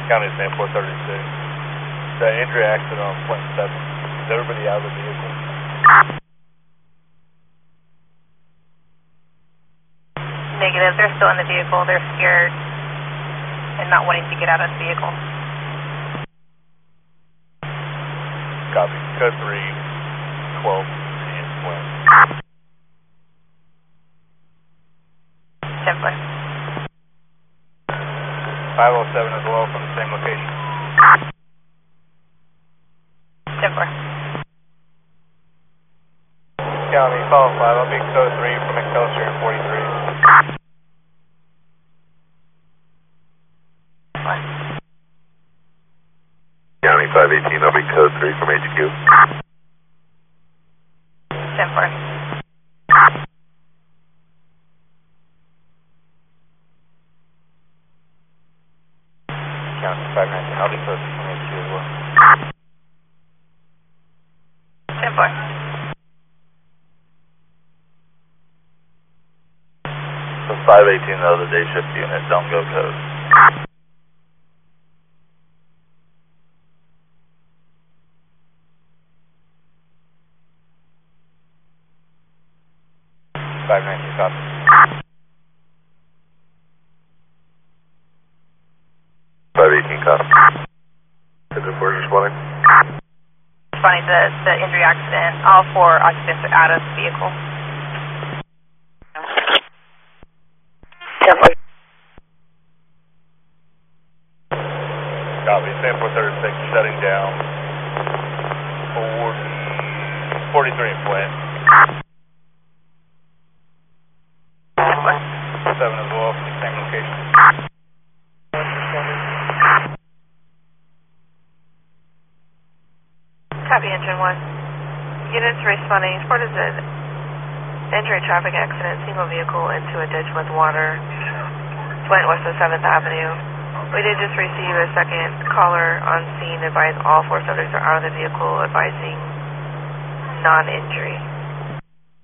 County Sam 436. The injury accident on Flint 7. Is everybody out of the vehicle? Negative. They're still in the vehicle. They're scared and not wanting to get out of the vehicle. Copy. Code 3, 12, and Flint. 10 Flint. 507 as well from the same location. 10 Flint. County, follow 5. I'll be code 3 from Excelsior 43. County 518, I'll be code 3 from HQ. 10 Flint. County 519, I'll be code 3 from HQ as well. 10 Flint. So 518, the other day shift unit, don't go code. Copy. 518, copy. Is it for responding? Responding to the injury accident. All 4 occupants are out of the vehicle. 10 Flint. Copy. Sam 436 shutting down 43 in Flint. 7 as well from the same location. Copy, engine 1. Units responding. Report is an injury traffic accident, single vehicle into a ditch with water, Flint west of 7th Avenue. We did just receive a second caller on scene, advise all 4 subjects are out of the vehicle, advising non-injury.